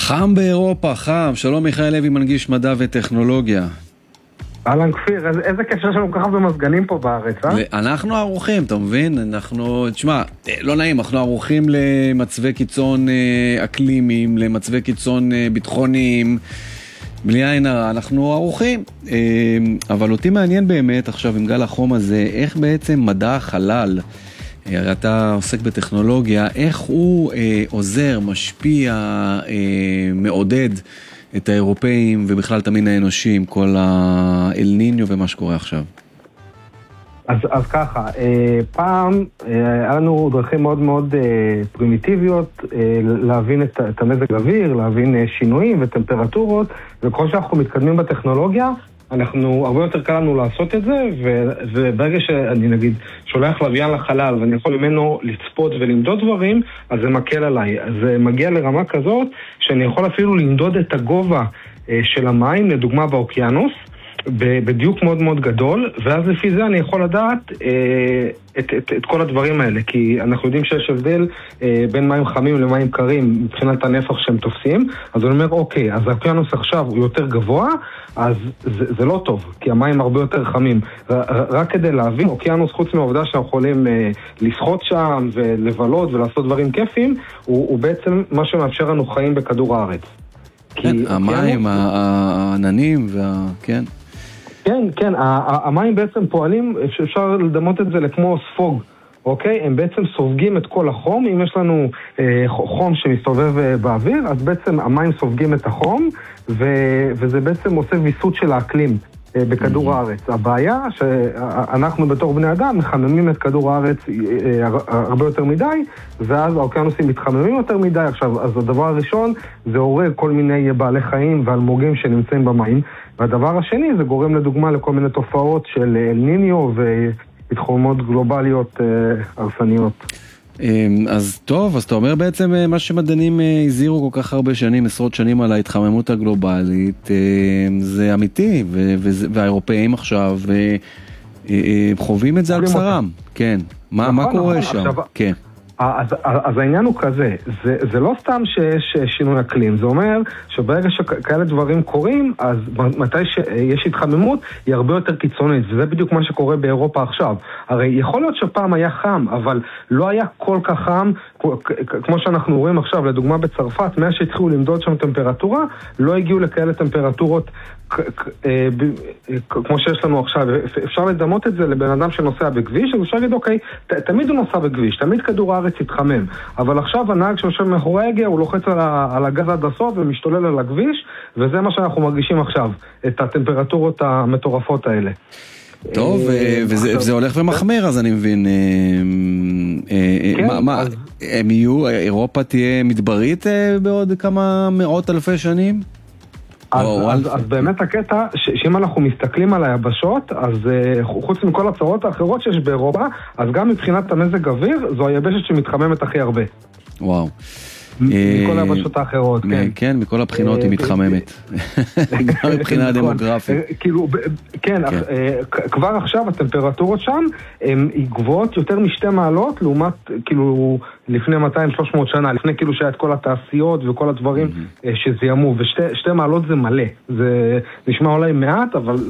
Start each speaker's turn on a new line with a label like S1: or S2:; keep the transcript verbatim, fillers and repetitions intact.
S1: חם באירופה, חם. שלום מיכאל לוי, מנגיש מדע וטכנולוגיה.
S2: אהלן כפיר, איזה קשר שלנו ככה במזגנים פה בארץ, אה?
S1: אנחנו ערוכים, אתה מבין? אנחנו, תשמע, לא נעים, אנחנו ערוכים למצבי קיצון אקלימיים, למצבי קיצון ביטחוניים, בלי עין הרע, אנחנו ערוכים. אבל אותי מעניין באמת עכשיו עם גל החום הזה, איך בעצם מדע החלל, הרי אתה עוסק בטכנולוגיה, איך הוא אה, עוזר, משפיע, אה, מעודד את האירופאים ובכלל את המין האנושי עם כל האל ניניו ומה שקורה עכשיו?
S2: אז, אז ככה, אה, פעם אה, היה לנו דרכים מאוד מאוד אה, פרימיטיביות אה, להבין את, את המזג אוויר, להבין אה, שינויים וטמפרטורות, וכל שאנחנו מתקדמים בטכנולוגיה, אנחנו, הרבה יותר קל לנו לעשות את זה, ו, וברגע שאני נגיד שולח לוויין לחלל ואני יכול ממנו לצפות ולמדוד דברים, אז זה מקל עליי. אז זה מגיע לרמה כזאת שאני יכול אפילו למדוד את הגובה אה, של המים, לדוגמה באוקיינוס, בדיוק מאוד מאוד גדול, ואז לפי זה אני יכול לדעת אה, את, את, את כל הדברים האלה, כי אנחנו יודעים שיש הבדל אה, בין מים חמים למים קרים מבחינת הנפח שהם תופסים, אז אני אומר, אוקיי, אז האוקיינוס עכשיו הוא יותר גבוה, אז זה, זה לא טוב, כי המים הרבה יותר חמים. רק כדי להבין, אוקיינוס חוץ מהעובדה שאנחנו יכולים אה, לשחות שם ולבלות ולעשות דברים כיפים, הוא, הוא בעצם מה שמאפשר לנו חיים בכדור הארץ.
S1: כן, המים, העננים וה... כן.
S2: כן, כן, המים בעצם פועלים, אפשר לדמות את זה לכמו ספוג, אוקיי? הם בעצם סופגים את כל החום, אם יש לנו אה, חום שמסתובב באוויר, אז בעצם המים סופגים את החום, ו- וזה בעצם עושה ויסות של האקלים אה, בכדור mm-hmm. הארץ. הבעיה שאנחנו בתור בני אדם מחממים את כדור הארץ אה, הרבה יותר מדי, ואז האוקיינוסים מתחממים יותר מדי. עכשיו, אז הדבר הראשון זה הורג כל מיני בעלי חיים ואלמוגים שנמצאים במים, והדבר השני זה גורם לדוגמה לכל מיני תופעות של אל ניניו והתחממות גלובליות הרסניות.
S1: אז טוב, אז אתה אומר בעצם מה שמדענים הזהירו כל כך הרבה שנים, עשרות שנים על ההתחממות הגלובלית, זה אמיתי, והאירופאים עכשיו חווים את זה על בשרם. כן, מה קורה שם? כן.
S2: אז, אז העניין הוא כזה, זה, זה לא סתם שיש שינוי אקלים, זה אומר שברגע שכאלה דברים קורים, אז מתי שיש התחממות, היא הרבה יותר קיצונית, וזה בדיוק מה שקורה באירופה עכשיו. הרי יכול להיות שפעם היה חם, אבל לא היה כל כך חם, כמו שאנחנו רואים עכשיו, לדוגמה בצרפת, מאז שהתחילו למדוד שם טמפרטורה, לא הגיעו לכאלה טמפרטורות כמו שיש לנו עכשיו. אפשר לדמות את זה לבן אדם שנוסע בכביש, אז אפשר להגיד, אוקיי, תמיד הוא נוסע בכביש, תמיד כדור הארץ יתחמם, אבל עכשיו הנהג שיושב מאחורי ההגה, הוא לוחץ על הגז עד הסוף ומשתולל על הכביש, וזה מה שאנחנו מרגישים עכשיו, את הטמפרטורות המטורפות האלה.
S1: טוב, וזה הולך ומחמר, אז אני מבין, מה, הם יהיו, אירופה תהיה מדברית בעוד כמה מאות אלפי שנים?
S2: אז, אז, אז באמת הקטע, ש, שאם אנחנו מסתכלים על היבשות, אז uh, חוץ מכל הצרות האחרות שיש באירופה, אז גם מבחינת המזג אוויר, זו היבשת שמתחממת הכי הרבה.
S1: וואו.
S2: מכל היבשות האחרות, כן.
S1: כן, מכל הבחינות היא מתחממת. גם מבחינה דמוגרפית.
S2: כאילו, כן, כבר עכשיו הטמפרטורות שם, הן גבוהות יותר משתי מעלות, לעומת, כאילו, לפני מאתיים שלוש מאות שנה, לפני כאילו שהיה את כל התעשיות וכל הדברים שזיהמו, ושתי מעלות זה מלא. זה נשמע אולי מעט, אבל